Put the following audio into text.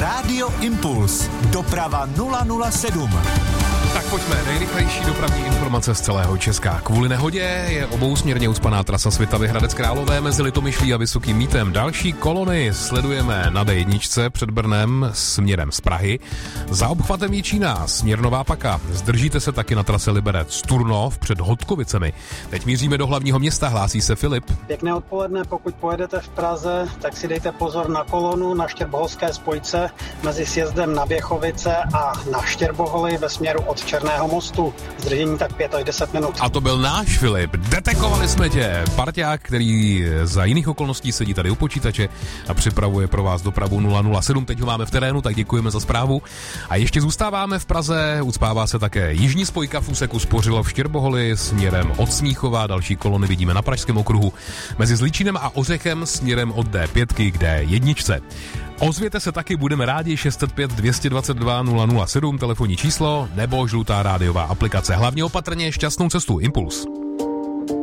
Rádio Impuls. Doprava 007. Tak pojďme, nejrychlejší dopravní informace z celého Česka. Kvůli nehodě je obousměrně ucpaná trasa Svitavy Hradec Králové mezi Litomyšlí a Vysokým Mýtem. Další kolony sledujeme na D1 před Brnem směrem z Prahy. Za obchvatem Jičína směr Nová Paka. Zdržíte se taky na trase Liberec Turnov před Hodkovicemi. Teď míříme do hlavního města, hlásí se Filip. Pěkné odpoledne, pokud pojedete v Praze, tak si dejte pozor na kolonu na Štěrboholské spojce mezi sjezdem na Běchovice a na Štěrboholy ve směru od Černého mostu. Zdržení tak 5 až 10 minut. A to byl náš Filip. Detekovali jsme tě. Parťák, který za jiných okolností sedí tady u počítače a připravuje pro vás dopravu 007. Teď ho máme v terénu, tak děkujeme za zprávu. A ještě zůstáváme v Praze. Ucpává se také jižní spojka v úseku Spořilov Štěrboholy směrem od Smíchova. Další kolony vidíme na Pražském okruhu mezi Zlíčinem a Ořechem směrem od D5 k D1. Ozvěte se taky, budeme rádi, 605 222 007, telefonní číslo nebo žlutá rádiová aplikace. Hlavně opatrně, šťastnou cestu, Impuls.